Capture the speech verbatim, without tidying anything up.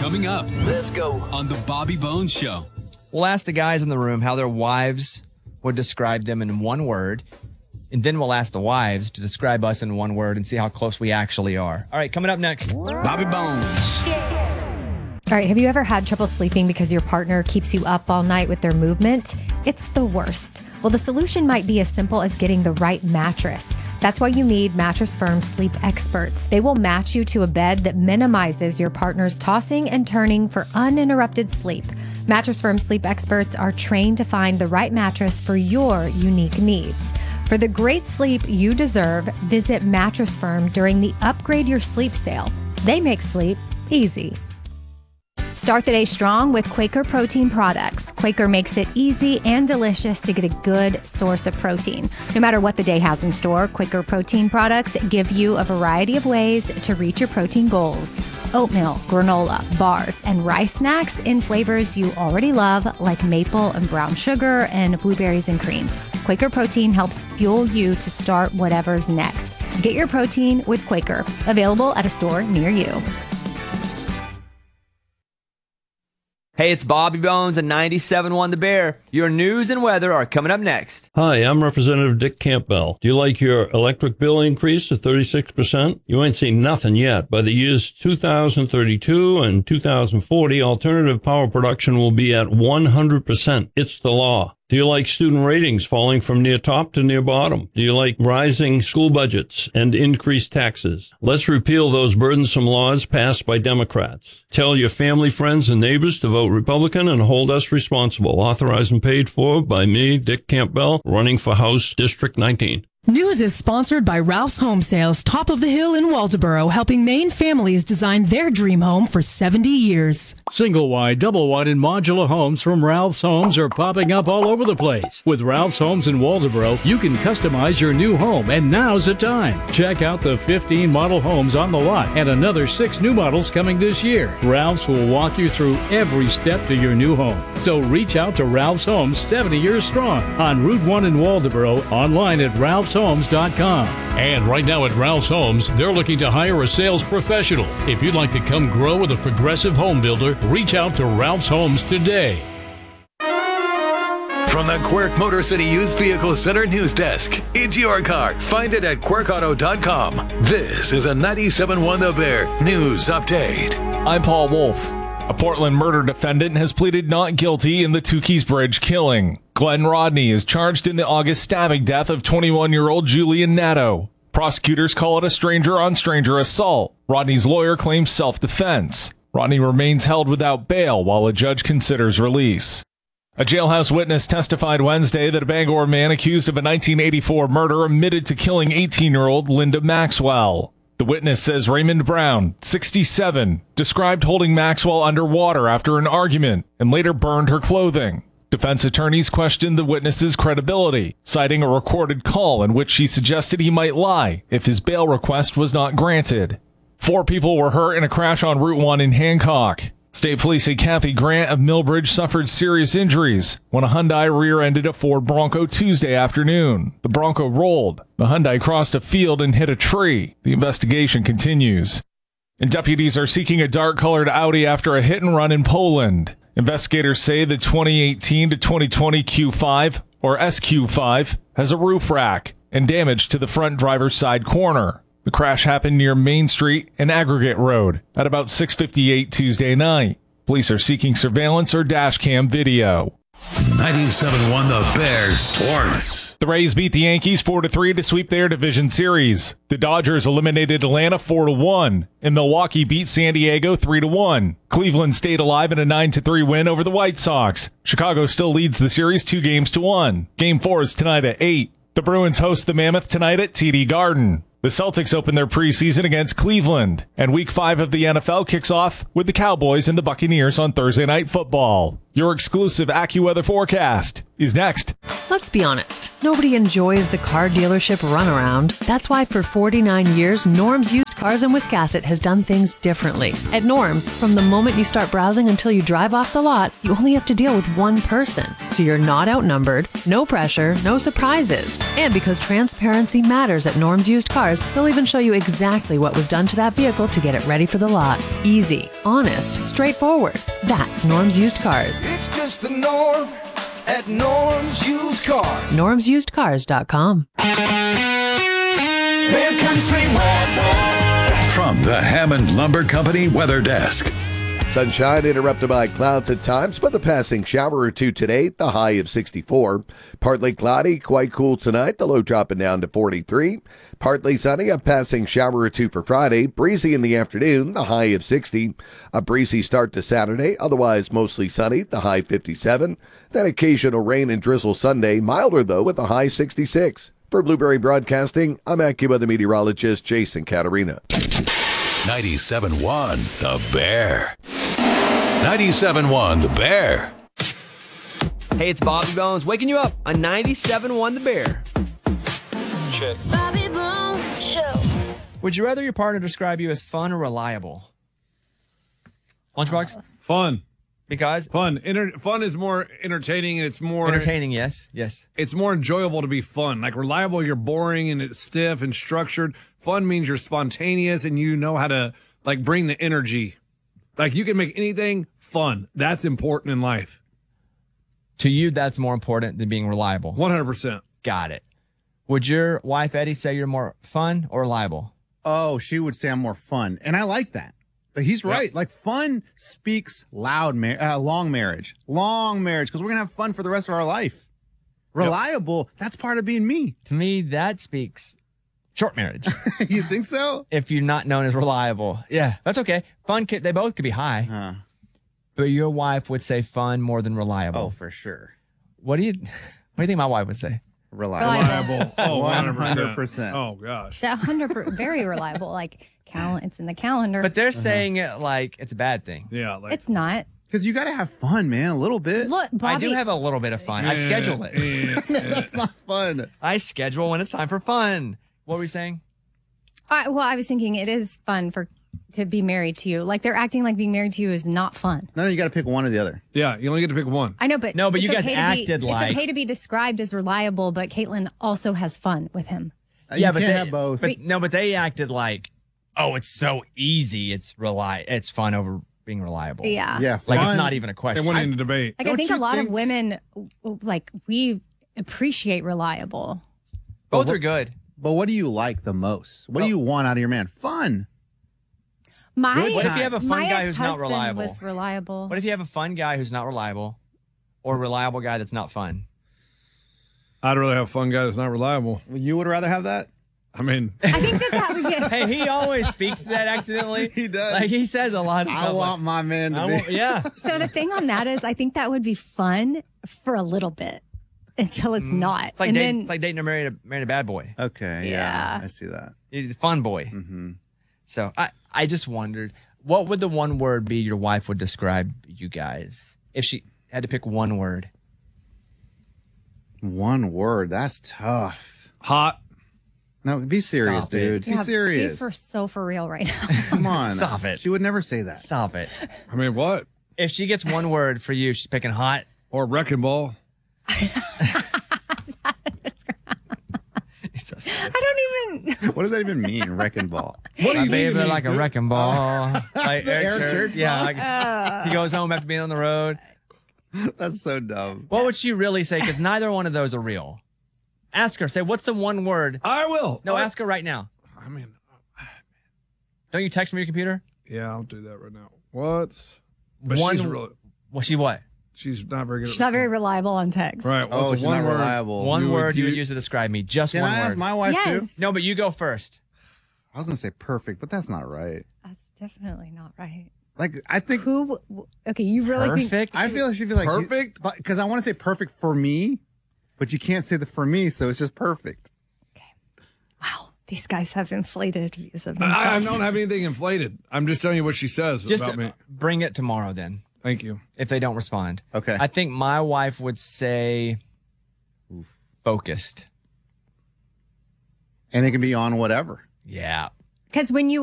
Coming up. Let's go. On the Bobby Bones Show. We'll ask the guys in the room how their wives would describe them in one word. And then we'll ask the wives to describe us in one word and see how close we actually are. All right, coming up next. Bobby Bones. All right, have you ever had trouble sleeping because your partner keeps you up all night with their movement? It's the worst. Well, the solution might be as simple as getting the right mattress. That's why you need Mattress Firm's sleep experts. They will match you to a bed that minimizes your partner's tossing and turning for uninterrupted sleep. Mattress Firm sleep experts are trained to find the right mattress for your unique needs. For the great sleep you deserve, visit Mattress Firm during the Upgrade Your Sleep sale. They make sleep easy. Start the day strong with Quaker protein products. Quaker makes it easy and delicious to get a good source of protein. No matter what the day has in store, Quaker protein products give you a variety of ways to reach your protein goals. Oatmeal, granola, bars, and rice snacks in flavors you already love, like maple and brown sugar and blueberries and cream. Quaker protein helps fuel you to start whatever's next. Get your protein with Quaker. Available at a store near you. Hey, it's Bobby Bones and ninety-seven point one The Bear. Your news and weather are coming up next. Hi, I'm Representative Dick Campbell. Do you like your electric bill increase to thirty-six percent? You ain't seen nothing yet. By the years two thousand thirty-two and two thousand forty, alternative power production will be at one hundred percent. It's the law. Do you like student ratings falling from near top to near bottom? Do you like rising school budgets and increased taxes? Let's repeal those burdensome laws passed by Democrats. Tell your family, friends, and neighbors to vote Republican and hold us responsible. Authorized and paid for by me, Dick Campbell, running for House District nineteen. News is sponsored by Ralph's Home Sales, top of the hill in Waldoboro, helping Maine families design their dream home for seventy years. Single wide, double wide, and modular homes from Ralph's Homes are popping up all over the place. With Ralph's Homes in Waldoboro, you can customize your new home, and now's the time. Check out the fifteen model homes on the lot and another six new models coming this year. Ralph's will walk you through every step to your new home. So reach out to Ralph's Homes, seventy years strong, on Route one in Waldoboro, online at ralphs homes dot com. And right now at Ralph's Homes, they're looking to hire a sales professional. If you'd like to come grow with a progressive home builder, reach out to Ralph's Homes today. From the Quirk Motor City Used Vehicle Center News Desk, it's your car. Find it at quirk auto dot com. This is a ninety-seven point one The Bear News Update. I'm Paul Wolf. A Portland murder defendant has pleaded not guilty in the Tukey's Bridge killing. Glenn Rodney is charged in the August stabbing death of twenty-one-year-old Julian Natto. Prosecutors call it a stranger-on-stranger assault. Rodney's lawyer claims self-defense. Rodney remains held without bail while a judge considers release. A jailhouse witness testified Wednesday that a Bangor man accused of a nineteen eighty-four murder admitted to killing eighteen-year-old Linda Maxwell. The witness says Raymond Brown, sixty-seven, described holding Maxwell underwater after an argument and later burned her clothing. Defense attorneys questioned the witness's credibility, citing a recorded call in which she suggested he might lie if his bail request was not granted. Four people were hurt in a crash on Route one in Hancock. State police say Kathy Grant of Millbridge suffered serious injuries when a Hyundai rear-ended a Ford Bronco Tuesday afternoon. The Bronco rolled. The Hyundai crossed a field and hit a tree. The investigation continues. And deputies are seeking a dark-colored Audi after a hit-and-run in Poland. Investigators say the twenty eighteen to twenty twenty Q five, or S Q five, has a roof rack and damage to the front driver's side corner. The crash happened near Main Street and Aggregate Road at about six fifty-eight Tuesday night. Police are seeking surveillance or dash cam video. ninety-seven point one The Bears Sports. The Rays beat the Yankees four to three to sweep their division series. The Dodgers eliminated Atlanta four to one, and Milwaukee beat San Diego three to one. Cleveland stayed alive in a nine to three win over the White Sox. Chicago still leads the series two games to one. Game four is tonight at eight. The Bruins host the Mammoth tonight at T D Garden. The Celtics open their preseason against Cleveland, and Week five of the N F L kicks off with the Cowboys and the Buccaneers on Thursday Night Football. Your exclusive AccuWeather forecast is next. Let's be honest. Nobody enjoys the car dealership runaround. That's why for forty-nine years, Norm's Used Cars and Wiscasset has done things differently. At Norm's, from the moment you start browsing until you drive off the lot, you only have to deal with one person. So you're not outnumbered, no pressure, no surprises. And because transparency matters at Norm's Used Cars, they'll even show you exactly what was done to that vehicle to get it ready for the lot. Easy, honest, straightforward. That's Norm's Used Cars. It's just the norm at Norm's Used Cars. norms used cars dot com. Their country weather. From the Hammond Lumber Company Weather Desk. Sunshine interrupted by clouds at times, but a passing shower or two today, the high of sixty-four. Partly cloudy, quite cool tonight, the low dropping down to forty-three. Partly sunny, a passing shower or two for Friday. Breezy in the afternoon, the high of sixty. A breezy start to Saturday, otherwise mostly sunny, the high fifty-seven. Then occasional rain and drizzle Sunday, milder though with the high sixty-six. For Blueberry Broadcasting, I'm AccuWeather meteorologist Jason Caterina. ninety-seven point one The Bear. ninety-seven point one The Bear. Hey, it's Bobby Bones waking you up on ninety-seven point one The Bear. Shit. Bobby Bones Show. Would you rather your partner describe you as fun or reliable? Lunchbox? Fun. Because? Fun. Inter- fun is more entertaining and it's more... Entertaining, yes. Yes. It's more enjoyable to be fun. Like reliable, you're boring and it's stiff and structured. Fun means you're spontaneous and you know how to like bring the energy. Like you can make anything fun. That's important in life. To you, that's more important than being reliable. one hundred percent. Got it. Would your wife, Eddie, say you're more fun or reliable? Oh, she would say I'm more fun. And I like that. But he's right. Yep. Like fun speaks loud, mar- uh, long marriage, long marriage, because we're going to have fun for the rest of our life. Reliable, yep. That's part of being me. To me, that speaks short marriage. You think so? If you're not known as reliable. Yeah, that's okay. Fun, they both could be high. Huh. But your wife would say fun more than reliable. Oh, for sure. What do you, what do you think my wife would say? Reliable. Reliable. Oh, one hundred percent. Oh, gosh. That one hundred percent, very reliable. Like, cal- it's in the calendar. But they're uh-huh. saying it like it's a bad thing. Yeah. Like, it's not. Because you got to have fun, man, a little bit. Look, Bobby, I do have a little bit of fun. Yeah, I schedule it. Yeah, yeah. That's not fun. I schedule when it's time for fun. What were you saying? I, well, I was thinking it is fun for to be married to you. Like they're acting like being married to you is not fun. No, you got to pick one or the other. Yeah, you only get to pick one. I know, but no, but you guys okay acted be, like it's okay to be described as reliable, but Caitlin also has fun with him. Uh, yeah, you but can't they have both. But, no, but they acted like, oh, it's so easy. It's rely. It's fun over being reliable. Yeah, yeah, like fun. it's not even a question. They went into debate. Like Don't I think you a lot think- of women, like we appreciate reliable. Both are good. But what do you like the most? What do you want out of your man? Fun. My Good What if you have a fun my guy who's not ex-husband reliable? was reliable. What if you have a fun guy who's not reliable, or a reliable guy that's not fun? I'd rather have a fun guy that's not reliable. You would rather have that? I mean, I think that that would get. Hey, he always speaks to that accidentally. He does. Like he says a lot of I stuff. want my man to I be. want- yeah. So the thing on that is, I think that would be fun for a little bit until it's not. It's like, and date, then it's like dating a married, a married a bad boy. Okay, yeah. Yeah. I see that. He's a fun boy. Mm-hmm. So I, I just wondered, what would the one word be your wife would describe you guys if she had to pick one word? One word. That's tough. hot. No, be serious, Stop it. dude. Be Yeah, serious. Be for so for real right now. Come on. Stop it. She would never say that. Stop it. I mean, what? If she gets one word for you, she's picking hot. Or wrecking ball. I don't even. What does that even mean, wrecking ball? What do My you baby mean? like a wrecking ball. Like The Eric Eric Church. Church Yeah. song? Like, Uh, he goes home after being on the road. That's so dumb. What would she really say? Because neither one of those are real. Ask her. Say, what's the one word? I will. No, I, ask her right now. I mean, Don't you text me your computer? yeah, I'll do that right now. What's but One- she's really Well, she what? she's not very good. she's at not very reliable on text. Right. What's Oh, the she's one not word? reliable. One You would word you would use- use to describe me. Just Can one I word. ask my wife too? Yes. No, but you go first. I was gonna say perfect, but that's not right. That's definitely not right. Like I think Who? w- Okay, you really think Perfect. I feel like she'd be like Perfect? because I want to say perfect for me, but you can't say the for me, so it's just perfect. wow, these guys have inflated views of I, I themselves. don't have anything inflated. I'm just telling you what she says Just about me. bring it tomorrow then, Thank you. if they don't respond. Okay. I think my wife would say focused. And it can be on whatever. Yeah. Because when you